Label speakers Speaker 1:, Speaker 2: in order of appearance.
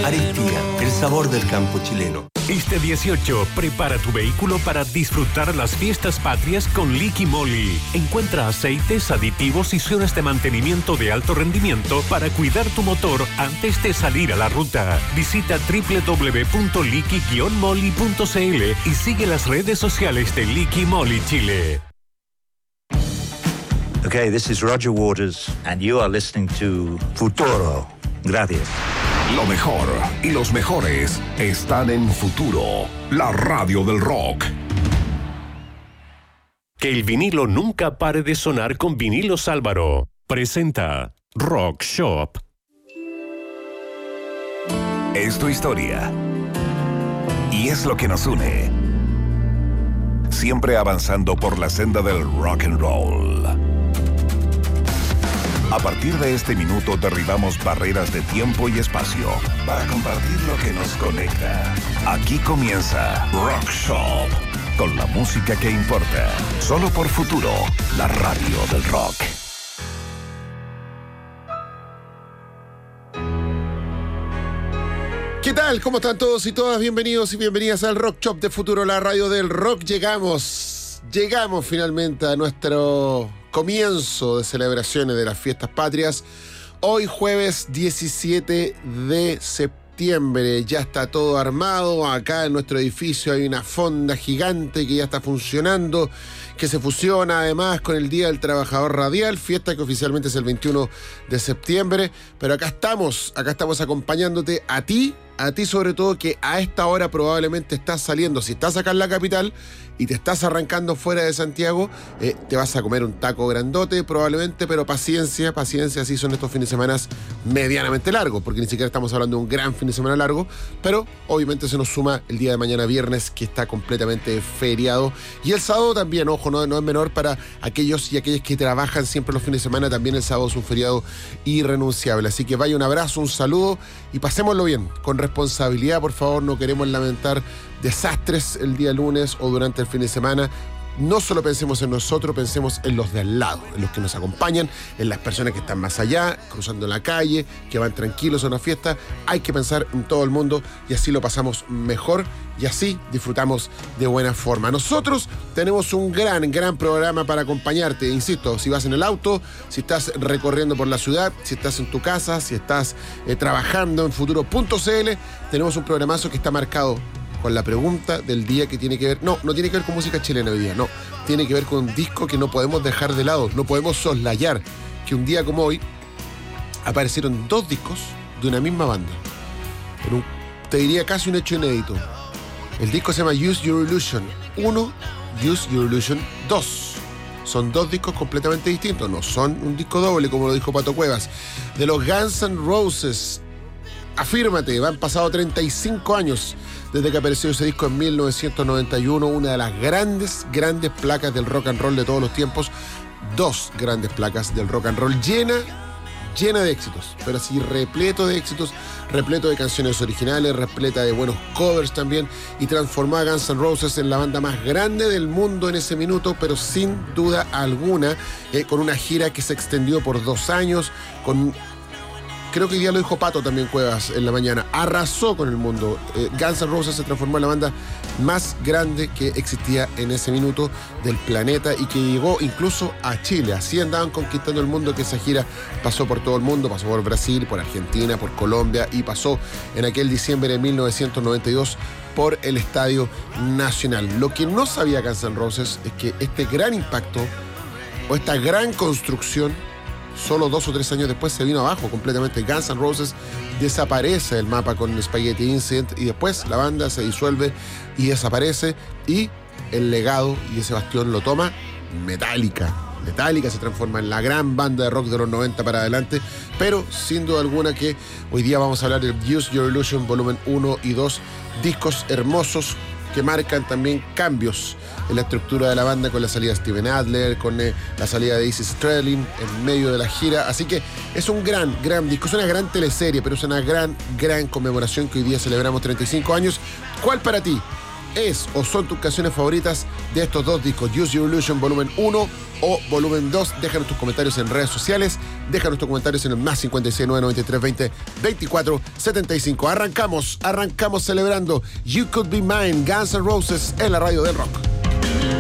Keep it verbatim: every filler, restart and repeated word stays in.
Speaker 1: Aristía, el sabor del campo chileno.
Speaker 2: Este dieciocho, prepara tu vehículo para disfrutar las fiestas patrias con Liqui Moly. Encuentra aceites, aditivos y zonas de mantenimiento de alto rendimiento para cuidar tu motor antes de salir a la ruta. Visita doble u doble u doble u punto liqui guion moly punto c l y sigue las redes sociales de Liqui Moly Chile.
Speaker 3: Okay, this is Roger Waters, and you are listening to Futuro. Gracias.
Speaker 4: Lo mejor y los mejores están en Futuro, la radio del rock.
Speaker 2: Que el vinilo nunca pare de sonar con Vinilos Álvaro. Presenta Rock Shop.
Speaker 4: Es tu historia. Y es lo que nos une. Siempre avanzando por la senda del rock and roll. A partir de este minuto derribamos barreras de tiempo y espacio para compartir lo que nos conecta. Aquí comienza Rock Shop, con la música que importa. Solo por Futuro, la radio del rock.
Speaker 5: ¿Qué tal? ¿Cómo están todos y todas? Bienvenidos y bienvenidas al Rock Shop de Futuro, la radio del rock. Llegamos, llegamos finalmente a nuestro comienzo de celebraciones de las fiestas patrias. Hoy jueves diecisiete de septiembre, ya está todo armado. Acá en nuestro edificio hay una fonda gigante que ya está funcionando, que se fusiona además con el Día del Trabajador Radial, fiesta que oficialmente es el veintiuno de septiembre. Pero acá estamos, acá estamos acompañándote a ti, a ti sobre todo, que a esta hora probablemente estás saliendo. Si estás acá en la capital y te estás arrancando fuera de Santiago, eh, te vas a comer un taco grandote probablemente, pero paciencia, paciencia, así son estos fines de semana medianamente largos, porque ni siquiera estamos hablando de un gran fin de semana largo, pero obviamente se nos suma el día de mañana viernes, que está completamente feriado, y el sábado también, ojo, no, no es menor para aquellos y aquellas que trabajan siempre los fines de semana. También el sábado es un feriado irrenunciable, así que vaya un abrazo, un saludo y pasémoslo bien, con responsabilidad, por favor. No queremos lamentar desastres el día lunes o durante el fin de semana. No solo pensemos en nosotros, pensemos en los de al lado, en los que nos acompañan, en las personas que están más allá, cruzando la calle, que van tranquilos a una fiesta. Hay que pensar en todo el mundo y así lo pasamos mejor y así disfrutamos de buena forma. Nosotros tenemos un gran, gran programa para acompañarte. Insisto, si vas en el auto, si estás recorriendo por la ciudad, si estás en tu casa, si estás eh, trabajando en futuro punto c l, tenemos un programazo que está marcado con la pregunta del día, que tiene que ver, no, no tiene que ver con música chilena hoy día, no, tiene que ver con un disco que no podemos dejar de lado, no podemos soslayar que un día como hoy aparecieron dos discos de una misma banda, en un, te diría casi un hecho inédito. El disco se llama Use Your Illusion uno, Use Your Illusion dos. Son dos discos completamente distintos, no son un disco doble como lo dijo Pato Cuevas. De los Guns N' Roses, afírmate, han pasado treinta y cinco años desde que apareció ese disco en mil novecientos noventa y uno, una de las grandes, grandes placas del rock and roll de todos los tiempos. Dos grandes placas del rock and roll, llena, llena de éxitos, pero así repleto de éxitos, repleto de canciones originales, repleta de buenos covers también, y transformó a Guns N' Roses en la banda más grande del mundo en ese minuto, pero sin duda alguna, eh, con una gira que se extendió por dos años, con... Creo que hoy día lo dijo Pato también Cuevas en la mañana. Arrasó con el mundo. Eh, Guns N' Roses se transformó en la banda más grande que existía en ese minuto del planeta y que llegó incluso a Chile. Así andaban conquistando el mundo, que esa gira pasó por todo el mundo, pasó por Brasil, por Argentina, por Colombia y pasó en aquel diciembre de mil novecientos noventa y dos por el Estadio Nacional. Lo que no sabía Guns N' Roses es que este gran impacto o esta gran construcción solo dos o tres años después se vino abajo completamente. Guns N' Roses desaparece del mapa con Spaghetti Incident y después la banda se disuelve y desaparece, y el legado y ese bastión lo toma Metallica. Metallica se transforma en la gran banda de rock de los noventa para adelante, pero sin duda alguna que hoy día vamos a hablar de Use Your Illusion volumen uno y dos, discos hermosos que marcan también cambios en la estructura de la banda, con la salida de Steven Adler, con eh, la salida de Izzy Stradlin en medio de la gira. Así que es un gran, gran disco, es una gran teleserie, pero es una gran, gran conmemoración que hoy día celebramos treinta y cinco años. ¿Cuál para ti es o son tus canciones favoritas de estos dos discos, Use Your Illusion volumen uno o volumen dos? Déjanos tus comentarios en redes sociales, Déjanos tus comentarios en el más cincuenta y seis, nueve noventa y tres, veinte, veinticuatro, setenta y cinco. Arrancamos, arrancamos celebrando You Could Be Mine, Guns N' Roses en la radio del rock.